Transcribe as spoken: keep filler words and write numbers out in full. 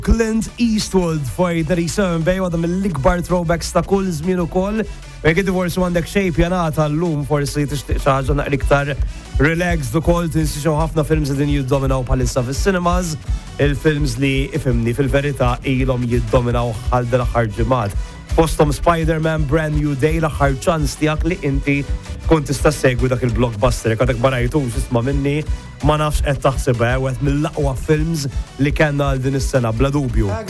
Clint Eastwood for thirty-seven Bay, għadha mill-ikbar throwbacks ta' kull żmien ukoll. Jekk inti forsi għandek xejn pjanata llum forsi tixtieq xi ħaġa naqra iktar relaxed ukoll tinsixew ħafna films li jiddominaw bħalissa fis-cinemas, il-films li ifimni fil-verità ilhom jiddominaw ħal dal-aħħar ġimgħat. Postom Spider-Man Brand New Day l-aħħar ċans tiegħek li inti tkun tista' segwi dak il-blockbuster jekk għadek barajtux isma' minni ma nafx qed taħsibha wieħed mill-aqwa films li kellna għal din is-sena bla dubju.